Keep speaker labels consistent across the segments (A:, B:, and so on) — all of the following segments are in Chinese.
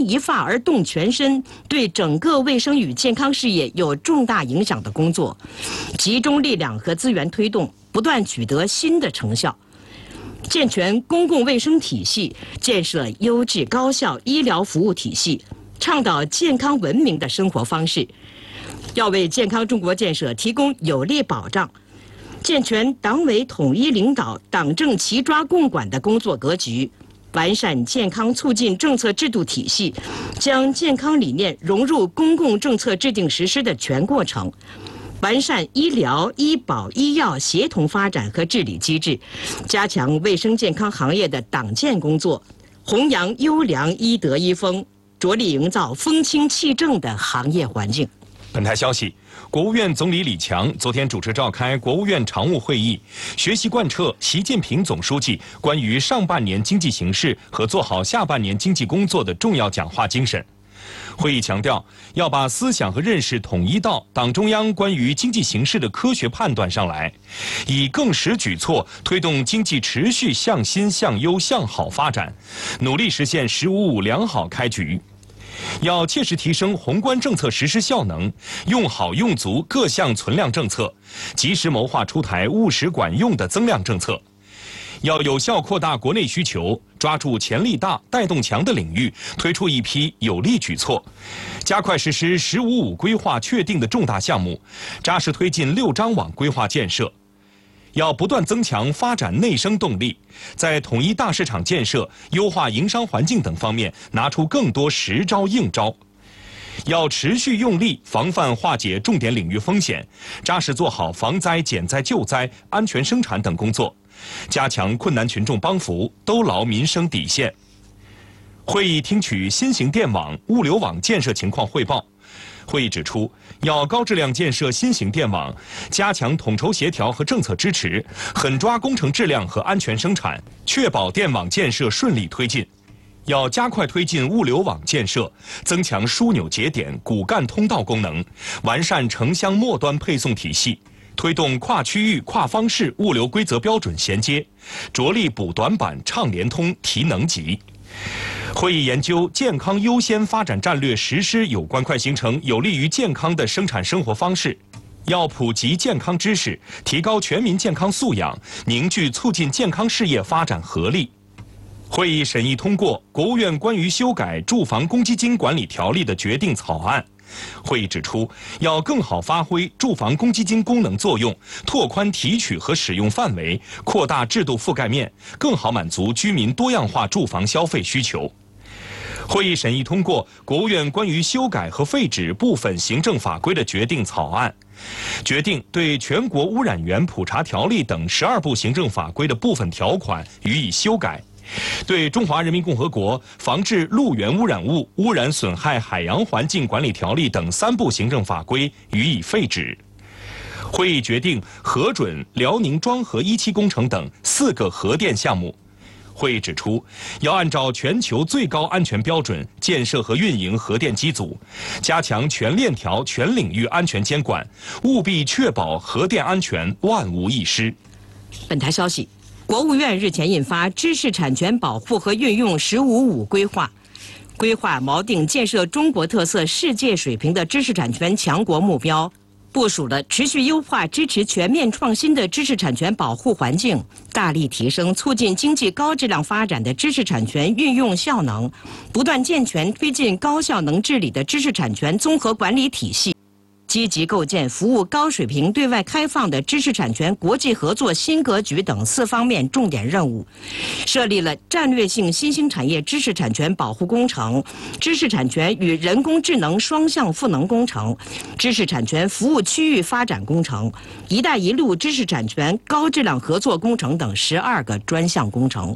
A: 一发而动全身，对整个卫生与健康事业有重大影响的工作，集中力量和资源推动，不断取得新的成效。健全公共卫生体系，建设优质高效医疗服务体系，倡导健康文明的生活方式，要为健康中国建设提供有力保障。健全党委统一领导、党政齐抓共管的工作格局，完善健康促进政策制度体系，将健康理念融入公共政策制定实施的全过程，完善医疗、医保、医药协同发展和治理机制，加强卫生健康行业的党建工作，弘扬优良医德医风，着力营造风清气正的行业环境。
B: 本台消息，国务院总理李强昨天主持召开国务院常务会议，学习贯彻习近平总书记关于上半年经济形势和做好下半年经济工作的重要讲话精神。会议强调，要把思想和认识统一到党中央关于经济形势的科学判断上来，以更实举措推动经济持续向新、向优、向好发展，努力实现“十五五”良好开局。要切实提升宏观政策实施效能，用好用足各项存量政策，及时谋划出台务实管用的增量政策。要有效扩大国内需求，抓住潜力大、带动强的领域，推出一批有力举措，加快实施“十五五”规划确定的重大项目，扎实推进6张网规划建设。要不断增强发展内生动力，在统一大市场建设、优化营商环境等方面拿出更多实招硬招。要持续用力防范化解重点领域风险，扎实做好防灾、减灾、救灾、安全生产等工作，加强困难群众帮扶，兜牢民生底线。会议听取新型电网、物流网建设情况汇报。会议指出，要高质量建设新型电网，加强统筹协调和政策支持，狠抓工程质量和安全生产，确保电网建设顺利推进。要加快推进物流网建设，增强枢纽节点、骨干通道功能，完善城乡末端配送体系，推动跨区域、跨方式物流规则标准衔接，着力补短板、畅联通、提能级。会议研究健康优先发展战略实施有关快形成有利于健康的生产生活方式，要普及健康知识，提高全民健康素养，凝聚促进健康事业发展合力。会议审议通过国务院关于修改住房公积金管理条例的决定草案。会议指出，要更好发挥住房公积金功能作用，拓宽提取和使用范围，扩大制度覆盖面，更好满足居民多样化住房消费需求。会议审议通过国务院关于修改和废止部分行政法规的决定草案，决定对全国污染源普查条例等12部行政法规的部分条款予以修改，对中华人民共和国防治陆源污染物污染损害海洋环境管理条例等3部行政法规予以废止。会议决定核准辽宁庄河1期工程等4个核电项目。会议指出，要按照全球最高安全标准建设和运营核电机组，加强全链条、全领域安全监管，务必确保核电安全万无一失。
A: 本台消息，国务院日前印发《知识产权保护和运用“十五五”规划》，规划锚定建设中国特色、世界水平的知识产权强国目标，部署了持续优化支持全面创新的知识产权保护环境，大力提升促进经济高质量发展的知识产权运用效能，不断健全推进高效能治理的知识产权综合管理体系，积极构建服务高水平对外开放的知识产权国际合作新格局等4方面重点任务，设立了战略性新兴产业知识产权保护工程、知识产权与人工智能双向赋能工程、知识产权服务区域发展工程、“一带一路”知识产权高质量合作工程等12个专项工程。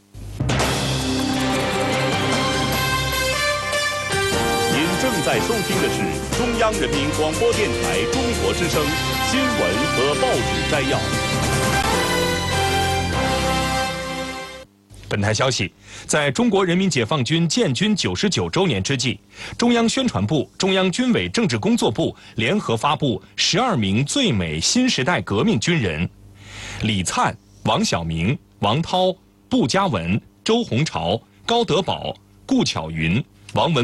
C: 您正在收听的是中央人民广播电台中国之声新闻和报纸摘要。
B: 本台消息，在中国人民解放军建军99周年之际，中央宣传部、中央军委政治工作部联合发布12名最美新时代革命军人：李灿、王晓明、王涛、步家文、周鸿潮、高德宝、顾巧云、王文。